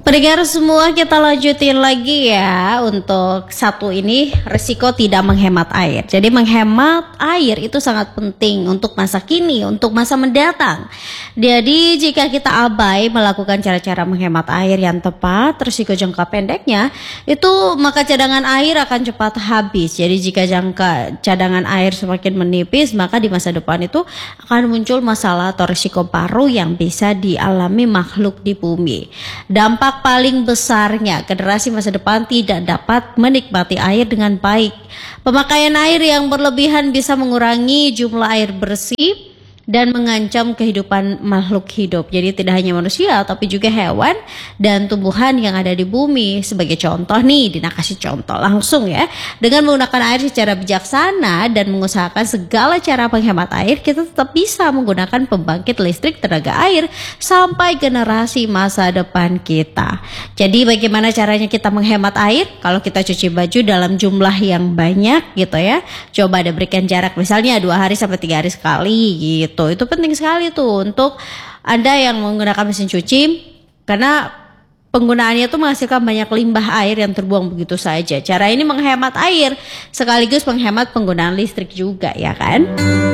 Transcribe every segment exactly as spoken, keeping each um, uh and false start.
Pendengar semua, kita lanjutin lagi ya. Untuk satu ini, resiko tidak menghemat air. Jadi menghemat air itu sangat penting untuk masa kini, untuk masa mendatang. Jadi jika kita abai melakukan cara-cara menghemat air yang tepat, resiko jangka pendeknya itu maka cadangan air akan cepat habis. Jadi jika jangka cadangan air semakin menipis, maka di masa depan itu akan muncul masalah atau risiko baru yang bisa dialami makhluk di bumi. Dampak paling besarnya, generasi masa depan tidak dapat menikmati air dengan baik. Pemakaian air yang berlebihan bisa mengurangi jumlah air bersih dan mengancam kehidupan makhluk hidup. Jadi tidak hanya manusia tapi juga hewan dan tumbuhan yang ada di bumi. Sebagai contoh nih, Dina kasih contoh langsung ya. Dengan menggunakan air secara bijaksana dan mengusahakan segala cara menghemat air, kita tetap bisa menggunakan pembangkit listrik tenaga air sampai generasi masa depan kita. Jadi bagaimana caranya kita menghemat air? Kalau kita cuci baju dalam jumlah yang banyak gitu ya, coba ada berikan jarak misalnya dua hari sampai tiga hari sekali gitu. Itu penting sekali tuh untuk Anda yang menggunakan mesin cuci, karena penggunaannya tuh menghasilkan banyak limbah air yang terbuang begitu saja. Cara ini menghemat air sekaligus menghemat penggunaan listrik juga ya kan.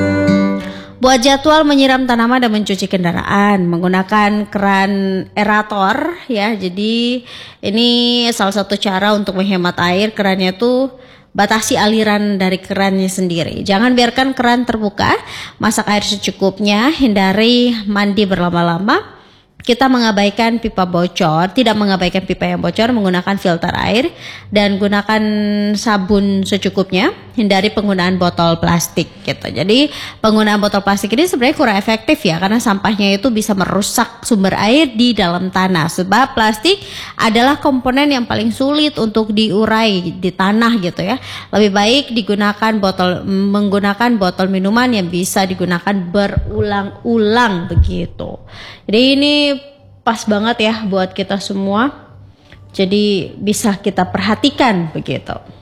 Buat jadwal menyiram tanaman dan mencuci kendaraan menggunakan keran aerator ya. Jadi ini salah satu cara untuk menghemat air. Kerannya tuh batasi aliran dari kerannya sendiri. Jangan biarkan keran terbuka. Masak air secukupnya. Hindari mandi berlama-lama. Kita mengabaikan pipa bocor, tidak mengabaikan pipa yang bocor, menggunakan filter air dan gunakan sabun secukupnya. Hindari penggunaan botol plastik gitu. Jadi penggunaan botol plastik ini sebenarnya kurang efektif ya, karena sampahnya itu bisa merusak sumber air di dalam tanah. Sebab plastik adalah komponen yang paling sulit untuk diurai di tanah gitu ya. Lebih baik digunakan botol menggunakan botol minuman yang bisa digunakan berulang-ulang begitu. Jadi ini pas banget ya buat kita semua. Jadi bisa kita perhatikan begitu.